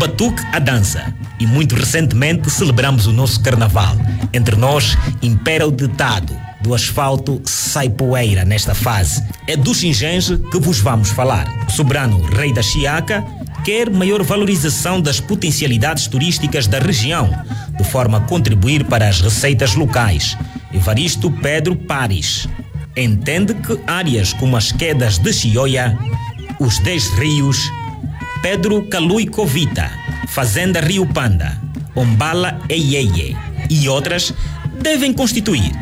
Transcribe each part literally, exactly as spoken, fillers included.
batuque à dança. E muito recentemente celebramos o nosso carnaval. Entre nós, impera o ditado: do asfalto sai poeira nesta fase. É do Xingense que vos vamos falar. O soberano rei da Chiaca quer maior valorização das potencialidades turísticas da região, de forma a contribuir para as receitas locais. Evaristo Pedro Paris entende que áreas como as quedas de Chioia, os Dez Rios, Pedro Calui Covita, Fazenda Rio Panda, Ombala Eyeye e outras devem constituir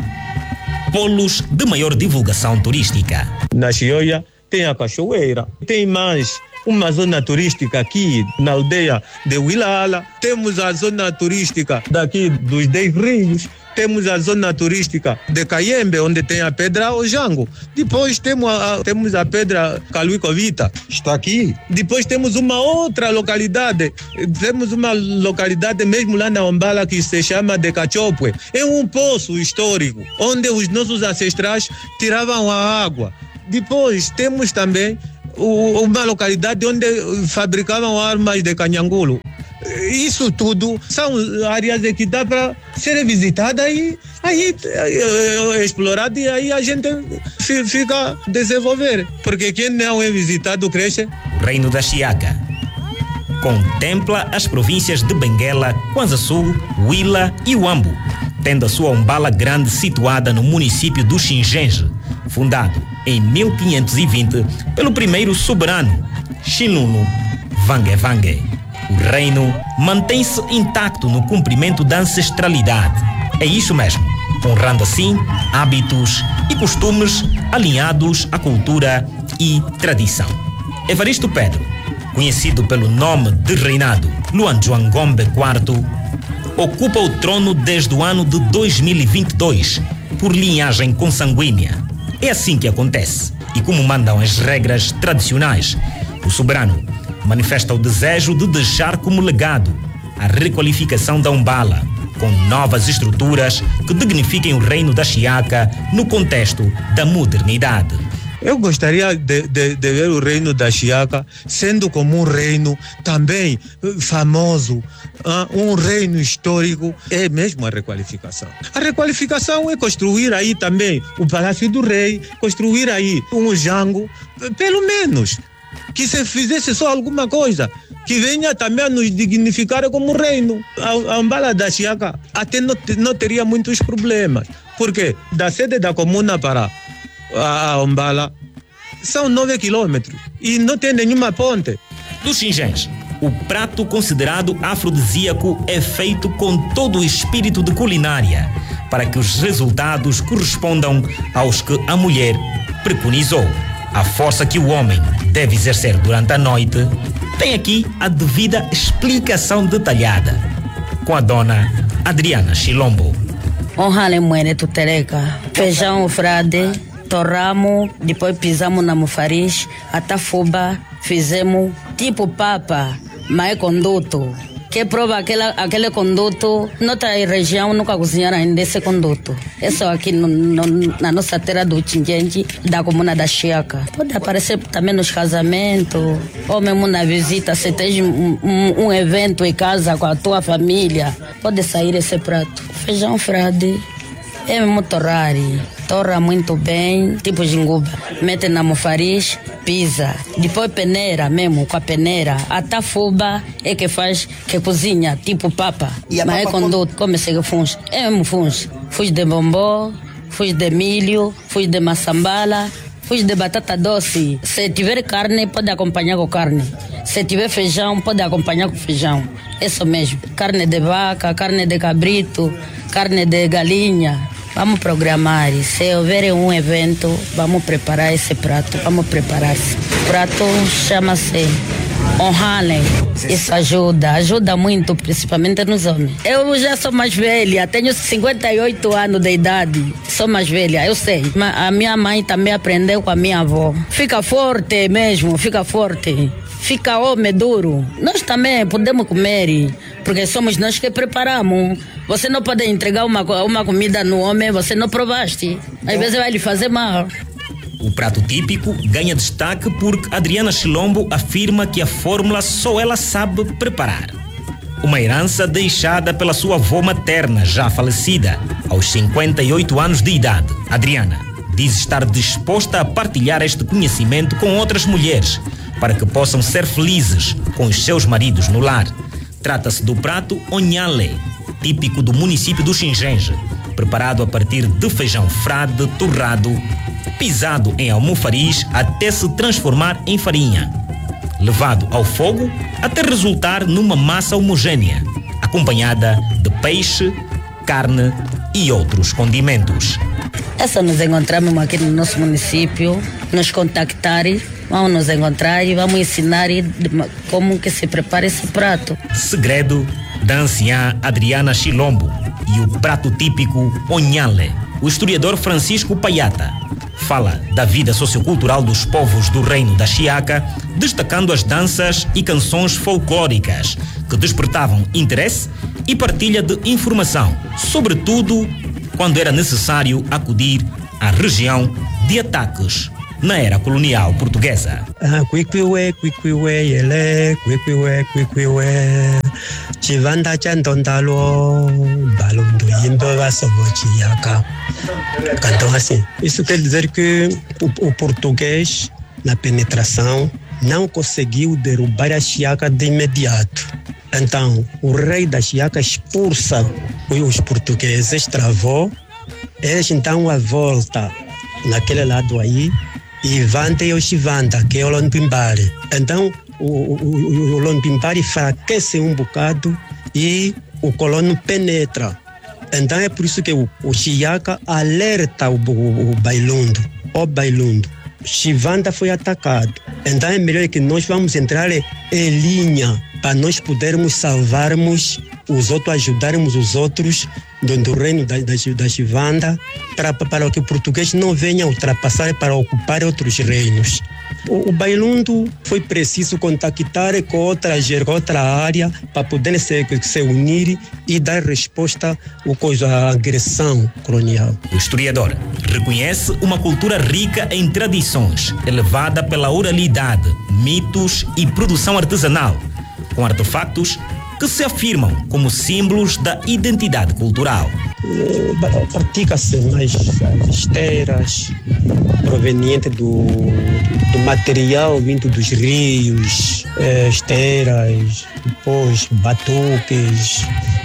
polos de maior divulgação turística. Na Chioia tem a cachoeira, tem mais uma zona turística aqui na aldeia de Wilala, temos a zona turística daqui dos Dez Rios, temos a zona turística de Caiembe, onde tem a Pedra Ojango. Depois temos a, temos a Pedra Calui Covita, está aqui. Depois temos uma outra localidade, temos uma localidade mesmo lá na Ombala que se chama de Cachopue. É um poço histórico, onde os nossos ancestrais tiravam a água. Depois temos também uma localidade onde fabricavam armas de canhangulo. Isso tudo são áreas que dá para ser visitada e aí é explorada, e aí a gente fica a desenvolver, porque quem não é visitado cresce. O Reino da Chiaca contempla as províncias de Benguela, Kwanza Sul, Huila e Huambo, tendo a sua Ombala Grande situada no município do Xingense, fundado em mil quinhentos e vinte pelo primeiro soberano, Xinunu Vangue Vangue. O reino mantém-se intacto no cumprimento da ancestralidade. É isso mesmo, honrando assim hábitos e costumes alinhados à cultura e tradição. Evaristo Pedro, conhecido pelo nome de reinado Luanjuangombe quarto, ocupa o trono desde o ano de dois mil e vinte e dois, por linhagem consanguínea. É assim que acontece, e como mandam as regras tradicionais, o soberano manifesta o desejo de deixar como legado a requalificação da Ombala, com novas estruturas que dignifiquem o reino da Chiaca no contexto da modernidade. Eu gostaria de, de, de ver o reino da Chiaca sendo como um reino também famoso, uh, um reino histórico. É mesmo a requalificação. A requalificação é construir aí também o Palácio do Rei, construir aí um Jango, pelo menos. Que se fizesse só alguma coisa, que venha também a nos dignificar como reino. A, a Ombala da Chiaca até não, não teria muitos problemas, porque da sede da comuna para a, a Ombala são nove quilômetros e não tem nenhuma ponte. Do Xingense, o prato considerado afrodisíaco é feito com todo o espírito de culinária, para que os resultados correspondam aos que a mulher preconizou. A força que o homem deve exercer durante a noite tem aqui a devida explicação detalhada, com a dona Adriana Chilombo. Honrale muere tutereca, feijão frade, torramos, depois pisamos na mufariz, atafuba, fizemos tipo papa, mas é conduto. Que prova aquele, aquele conduto, noutra região nunca cozinharam ainda esse conduto. É só aqui no, no, na nossa terra do Xingense, da comuna da Chiaca. Pode aparecer também nos casamentos, ou mesmo na visita, se tem um, um, um evento em casa com a tua família, pode sair esse prato. Feijão frade, é mesmo torrari. Torra muito bem, tipo jinguba. Mete na mofariz, pisa. Depois peneira mesmo, com a peneira. A tafuba é que faz, que cozinha, tipo papa. E a Mas papa é quando come-se que funge. É mesmo funge. Funge de bombom, funge de milho, funge de maçambala, funge de batata doce. Se tiver carne, pode acompanhar com carne. Se tiver feijão, pode acompanhar com feijão. Isso mesmo. Carne de vaca, carne de cabrito, carne de galinha. Vamos programar, se houver um evento, vamos preparar esse prato, vamos preparar. O prato chama-se honrale. Isso ajuda, ajuda muito, principalmente nos homens. Eu já sou mais velha, tenho cinquenta e oito anos de idade, sou mais velha, eu sei. A minha mãe também aprendeu com a minha avó. Fica forte mesmo, fica forte. Fica homem duro. Nós também podemos comer, porque somos nós que preparamos. Você não pode entregar uma, uma comida no homem, você não provaste. Às vezes vai lhe fazer mal. O prato típico ganha destaque porque Adriana Chilombo afirma que a fórmula só ela sabe preparar. Uma herança deixada pela sua avó materna, já falecida, aos cinquenta e oito anos de idade. Adriana diz estar disposta a partilhar este conhecimento com outras mulheres para que possam ser felizes com os seus maridos no lar. Trata-se do prato onhale, típico do município do Xingenge, preparado a partir de feijão frade torrado, pisado em almofariz até se transformar em farinha, levado ao fogo até resultar numa massa homogênea, acompanhada de peixe, carne e outros condimentos. Essa nos encontramos aqui no nosso município, nos contactarem, vamos nos encontrar e vamos ensinar como que se prepara esse prato. Segredo da anciã Adriana Chilombo e o prato típico onhale. O historiador Francisco Paiata fala da vida sociocultural dos povos do reino da Chiaca, destacando as danças e canções folclóricas que despertavam interesse e partilha de informação, sobretudo quando era necessário acudir à região de ataques na era colonial portuguesa. Quiquiwe, quiquiwe, ele, quiquiwe, quiquiwe, chivanda chandondalo, balondo imba vasovo Chiaca. Cantam assim. Isso quer dizer que o, o português, na penetração, não conseguiu derrubar a Chiaca de imediato. Então, o rei da Chiaca expulsa os portugueses, travou, eles então a volta naquele lado aí, e Vanda e o Chivanda, que é o Lonpimbari. Então, o, o, o Lonpimbari enfraquece um bocado e o colono penetra. Então, é por isso que o, o Chiaca alerta o, o, o Bailundo, o Bailundo. Chivanda foi atacado. Então, é melhor que nós vamos entrar em linha para nós podermos salvarmos os outros, ajudarmos os outros do, do reino da, da, da Chivanda para, para que o português não venha ultrapassar para ocupar outros reinos. O, o Bailundo foi preciso contactar com outra, outra área para poder se, se unir e dar resposta à agressão colonial. O historiador reconhece uma cultura rica em tradições, elevada pela oralidade, mitos e produção artesanal, com artefactos que se afirmam como símbolos da identidade cultural. Pratica-se mais esteiras provenientes do, do material vindo dos rios, esteiras, depois batuques,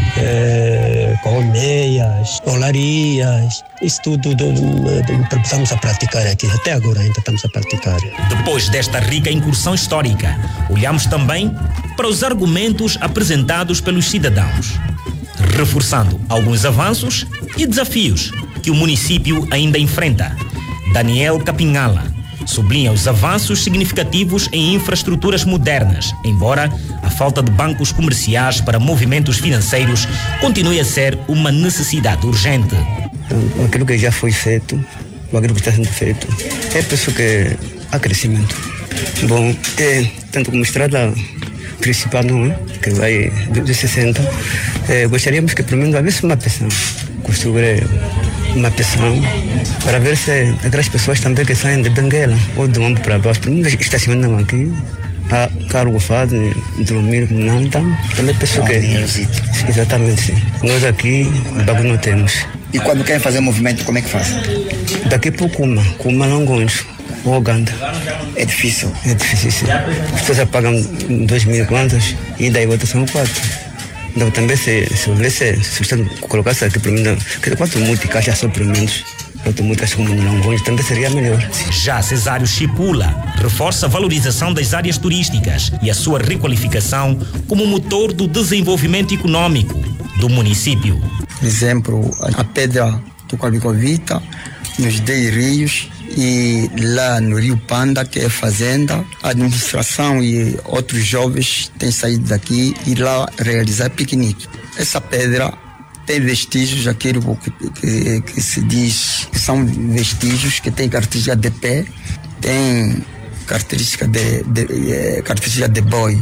é, colmeias, olarias. Isso tudo do, do, estamos a praticar aqui. Até agora ainda estamos a praticar. Depois desta rica incursão histórica, olhamos também para os argumentos apresentados pelos cidadãos, reforçando alguns avanços e desafios que o município ainda enfrenta. Daniel Capinhala sublinha os avanços significativos em infraestruturas modernas, embora a falta de bancos comerciais para movimentos financeiros continue a ser uma necessidade urgente. Aquilo que já foi feito, aquilo que está sendo feito, é preciso que há crescimento. Bom, é, tanto como estrada principal, não é? Que vai de sessenta, é, gostaríamos que pelo menos houvesse uma pensão, construir uma pensão para ver se aquelas pessoas também que saem de Benguela ou do Ambo para baixo, pelo menos estacionam aqui, a cargo fazem, dormir, não, então também penso que exatamente sim. Nós aqui, bagulho não temos. E quando querem fazer movimento, como é que fazem? Daqui para o Cuma, Cuma Longonhos, ou Uganda. É difícil? É difícil, sim. As pessoas pagam dois mil quantos e daí outras são quatro. Então também se, se houvesse, se você colocasse aqui pelo menos, quatro multicaixas só pelo menos, quatro multicaixas como Longonhos, também seria melhor. Já Cesário Chipula reforça a valorização das áreas turísticas e a sua requalificação como motor do desenvolvimento econômico do município. Por exemplo, a pedra do Calvicovita, nos dez rios, e lá no Rio Panda, que é fazenda, a administração e outros jovens têm saído daqui e lá realizar piquenique. Essa pedra tem vestígios, aquilo que, que, que se diz que são vestígios que tem característica de pé, tem característica de, de, é, característica de boi.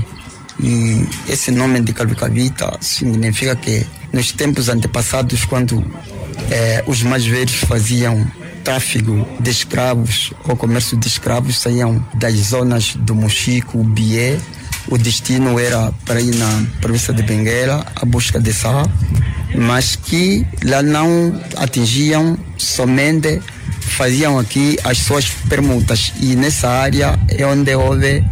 E esse nome de Calvicavita significa que nos tempos antepassados, quando é, os mais velhos faziam tráfico de escravos, o comércio de escravos saíam das zonas do Mochico, Bié. O destino era para ir na província de Benguela, a busca de Sá, mas que lá não atingiam, somente faziam aqui as suas permutas. E nessa área é onde houve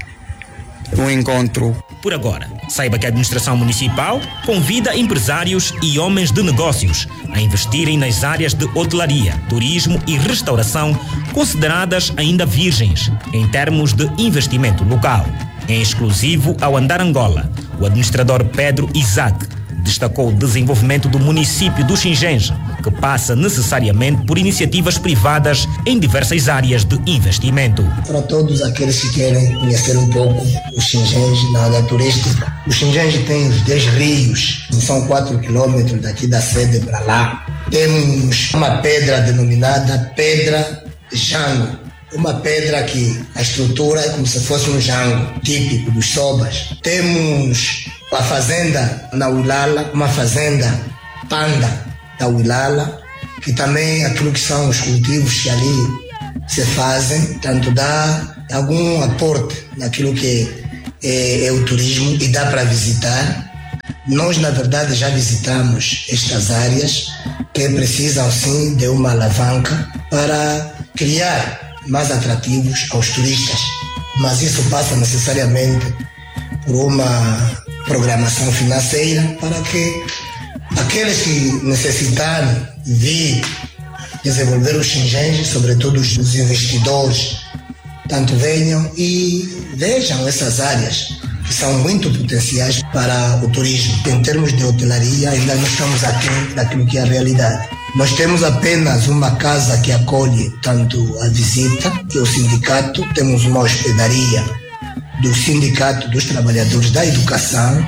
um encontro. Por agora, saiba que a administração municipal convida empresários e homens de negócios a investirem nas áreas de hotelaria, turismo e restauração, consideradas ainda virgens em termos de investimento local. Em exclusivo ao Andar Angola, o administrador Pedro Isaac destacou o desenvolvimento do município do Xingenge, que passa necessariamente por iniciativas privadas em diversas áreas de investimento. Para todos aqueles que querem conhecer um pouco o Xingenge na área turística, o Xingenge tem os dez rios, são quatro quilômetros daqui da sede para lá. Temos uma pedra denominada Pedra Jango, uma pedra que a estrutura é como se fosse um jango típico dos sobas. Temos a fazenda na Uilala, uma fazenda panda da Uilala, que também aquilo que são os cultivos que ali se fazem, tanto dá algum aporte naquilo que é, é o turismo e dá para visitar. Nós, na verdade, já visitamos estas áreas que precisam, sim, de uma alavanca para criar mais atrativos aos turistas, mas isso passa necessariamente por uma programação financeira para que aqueles que necessitarem vir desenvolver o Xingenge, sobretudo os investidores, tanto venham e vejam essas áreas que são muito potenciais para o turismo. Em termos de hotelaria, ainda não estamos aquém daquilo que é a realidade. Nós temos apenas uma casa que acolhe tanto a visita, que é o sindicato, temos uma hospedaria do Sindicato dos Trabalhadores da Educação,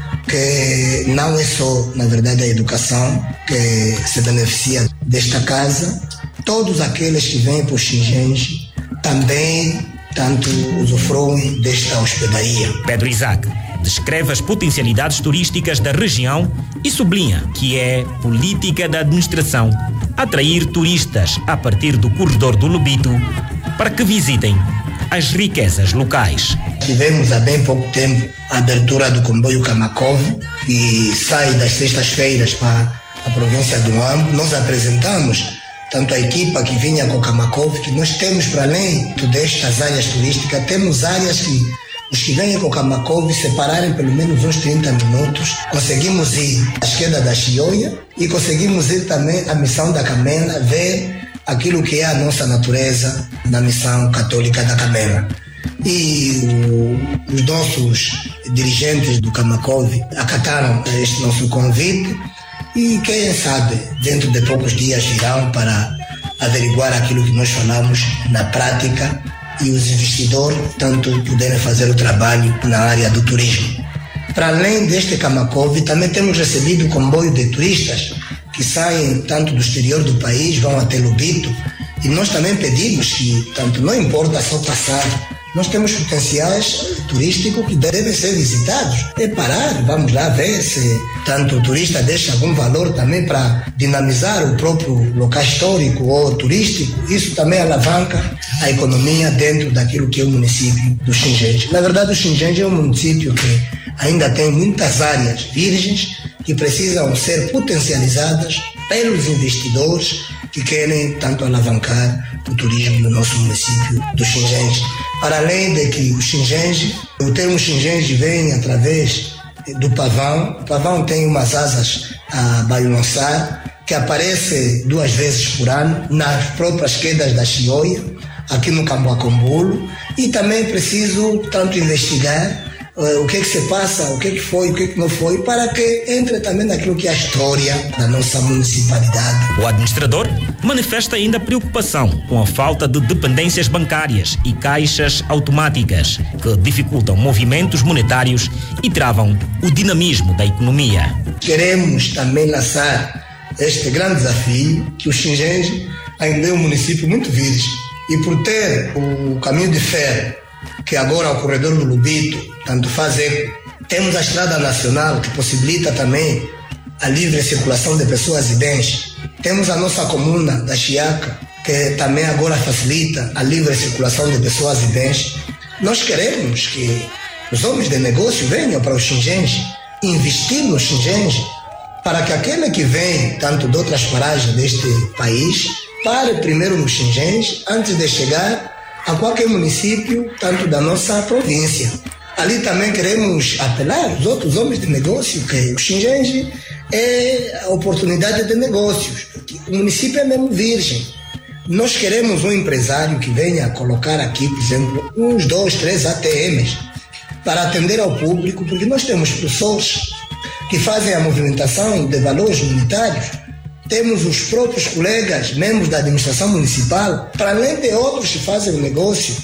que não é só, na verdade, a educação que se beneficia desta casa. Todos aqueles que vêm para o Xingenge também tanto usufruem desta hospedaria. Pedro Isaac descreve as potencialidades turísticas da região e sublinha que é política da administração atrair turistas a partir do corredor do Lubito para que visitem as riquezas locais. Tivemos há bem pouco tempo a abertura do comboio Kamakov, que sai das sextas-feiras para a província do Huambo. Nós apresentamos tanto a equipa que vinha com o Kamakov, que nós temos, para além destas áreas turísticas, temos áreas que os que vêm com o Kamakov separarem pelo menos uns trinta minutos. Conseguimos ir à esquerda da Chioia e conseguimos ir também à Missão da Camena, ver aquilo que é a nossa natureza na Missão Católica da Camena. E o, os nossos dirigentes do Kamakov acataram este nosso convite e quem sabe dentro de poucos dias irão para averiguar aquilo que nós falamos na prática e os investidores tanto puderem fazer o trabalho na área do turismo. Para além deste Kamakov, também temos recebido comboio de turistas que saem tanto do exterior do país, vão até Lubito, e nós também pedimos que, tanto não importa só passar, nós temos potenciais turísticos que devem ser visitados. É parar, vamos lá ver se tanto o turista deixa algum valor também para dinamizar o próprio local histórico ou turístico. Isso também alavanca a economia dentro daquilo que é o município do Xingenge. Na verdade, o Xingenge é um município que ainda tem muitas áreas virgens que precisam ser potencializadas pelos investidores que querem tanto alavancar o turismo no nosso município do Xingenge. Para além de que o Xingenge, o termo Xingenge vem através do pavão. O pavão tem umas asas a balançar que aparece duas vezes por ano nas próprias quedas da Chioia, aqui no Camboacombulo, e também é preciso tanto investigar uh, o que é que se passa, o que é que foi, o que é que não foi, para que entre também naquilo que é a história da nossa municipalidade. O administrador manifesta ainda preocupação com a falta de dependências bancárias e caixas automáticas que dificultam movimentos monetários e travam o dinamismo da economia. Queremos também lançar este grande desafio, que o Xingenge ainda é um município muito virgem, e por ter o caminho de ferro, que agora é o corredor do Lubito, tanto faz eco, temos a estrada nacional que possibilita também a livre circulação de pessoas e bens, temos a nossa comuna da Chiaca, que também agora facilita a livre circulação de pessoas e bens. Nós queremos que os homens de negócio venham para os Xingens, investir nos Xingens, para que aquele que vem, tanto de outras paragens deste país, pare primeiro nos Xingens, antes de chegar a qualquer município, tanto da nossa província. Ali também queremos apelar aos outros homens de negócio, que o Xingens é a oportunidade de negócios. O município é mesmo virgem. Nós queremos um empresário que venha colocar aqui, por exemplo, uns dois, três A T Ms para atender ao público, porque nós temos professores que fazem a movimentação de valores monetários, temos os próprios colegas, membros da administração municipal, para além de outros que fazem o negócio.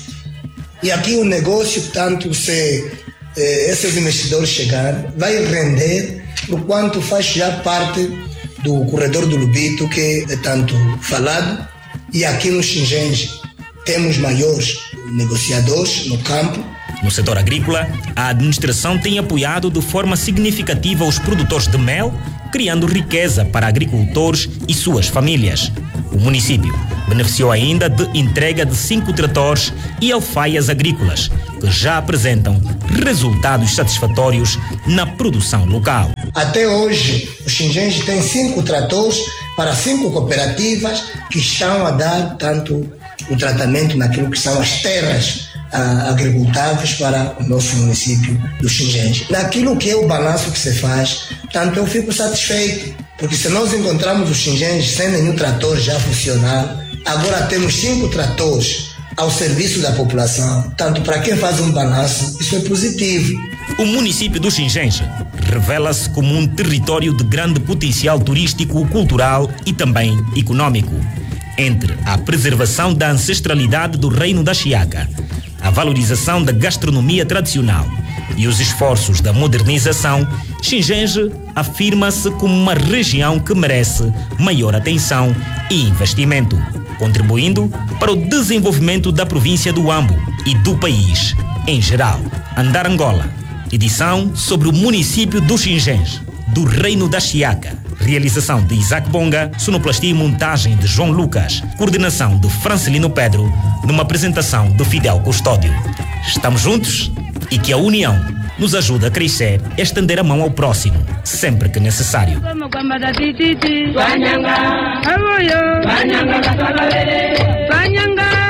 E aqui o negócio, tanto se eh, esses investidores chegarem, vai render por quanto faz já parte do corredor do Lubito, que é tanto falado. E aqui no Xingens temos maiores negociadores no campo. No setor agrícola, a administração tem apoiado de forma significativa os produtores de mel, criando riqueza para agricultores e suas famílias. O município beneficiou ainda de entrega de cinco tratores e alfaias agrícolas, que já apresentam resultados satisfatórios na produção local. Até hoje, o Xingens tem cinco tratores para cinco cooperativas que estão a dar tanto o tratamento naquilo que são as terras ah, agricultáveis para o nosso município do Xingens. Naquilo que é o balanço que se faz, tanto eu fico satisfeito, porque se nós encontramos o Xingens sem nenhum trator já funcional, agora temos cinco tratores ao serviço da população, tanto para quem faz um balanço, isso é positivo. O município do Xingens revela-se como um território de grande potencial turístico, cultural e também econômico. Entre a preservação da ancestralidade do Reino da Chiaca, a valorização da gastronomia tradicional e os esforços da modernização, Xingens afirma-se como uma região que merece maior atenção e investimento, contribuindo para o desenvolvimento da província do Huambo e do país em geral. Andar Angola, edição sobre o município do Xingens, do Reino da Chiaca. Realização de Isaac Bonga, sonoplastia e montagem de João Lucas, coordenação de Francelino Pedro, numa apresentação de Fidel Custódio. Estamos juntos e que a união nos ajuda a crescer e estender a mão ao próximo, sempre que necessário. Banyanga,